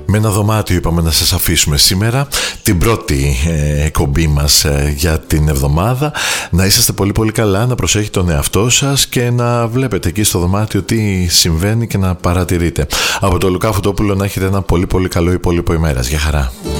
Με ένα δωμάτιο είπαμε να σας αφήσουμε σήμερα, την πρώτη εκπομπή μας για την εβδομάδα. Να είσαστε πολύ πολύ καλά, να προσέχετε τον εαυτό σας και να βλέπετε εκεί στο δωμάτιο τι συμβαίνει και να παρατηρείτε. Από το Λουκά Φωτόπουλο να έχετε ένα πολύ πολύ καλό υπόλοιπο ημέρας. Γεια χαρά.